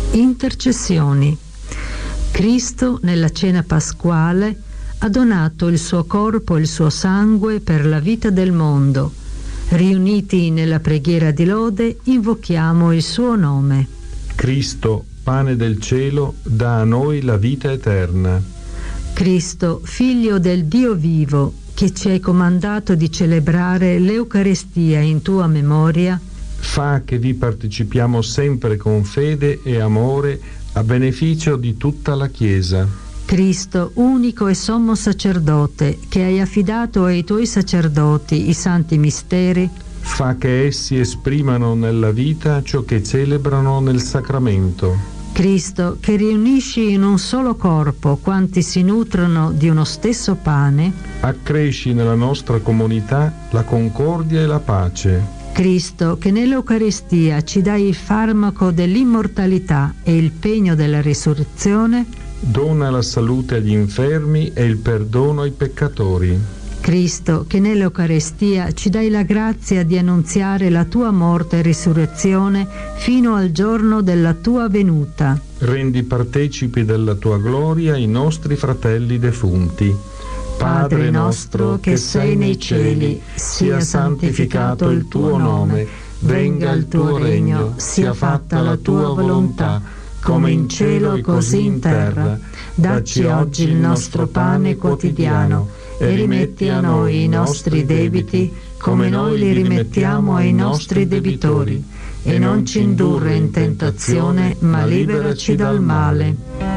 Intercessioni. Cristo nella cena pasquale ha donato il suo corpo e il suo sangue per la vita del mondo. Riuniti nella preghiera di lode, invochiamo il suo nome. Cristo, pane del cielo, dà a noi la vita eterna. Cristo, figlio del Dio vivo, che ci hai comandato di celebrare l'Eucaristia in tua memoria, fa che vi partecipiamo sempre con fede e amore a beneficio di tutta la Chiesa. Cristo, unico e sommo sacerdote, che hai affidato ai tuoi sacerdoti i santi misteri, fa che essi esprimano nella vita ciò che celebrano nel sacramento. Cristo, che riunisci in un solo corpo quanti si nutrono di uno stesso pane, accresci nella nostra comunità la concordia e la pace. Cristo, che nell'Eucaristia ci dai il farmaco dell'immortalità e il pegno della risurrezione, dona la salute agli infermi e il perdono ai peccatori. Cristo, che nell'Eucaristia ci dai la grazia di annunziare la tua morte e risurrezione fino al giorno della tua venuta. Rendi partecipi della tua gloria i nostri fratelli defunti. Padre nostro che sei nei cieli, sia santificato il tuo nome, venga il tuo regno, sia fatta la tua volontà, come in cielo e così in terra. Dacci oggi il nostro pane quotidiano e rimetti a noi i nostri debiti come noi li rimettiamo ai nostri debitori, e non ci indurre in tentazione, ma liberaci dal male.